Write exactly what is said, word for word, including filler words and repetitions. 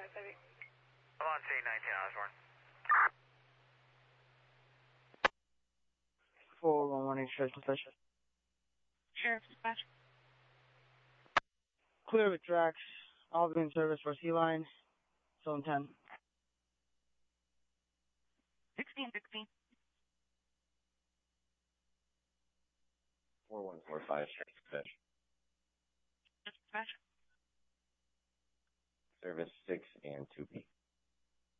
I'm on C nineteen Osborne. four one one eight Sheriff's Dispatch. Sheriff's Dispatch. Clear with Drax. All have been in service for C-Line. Zone ten. sixteen sixteen. four one four five Sheriff's Dispatch. Dispatch. Service six and two B.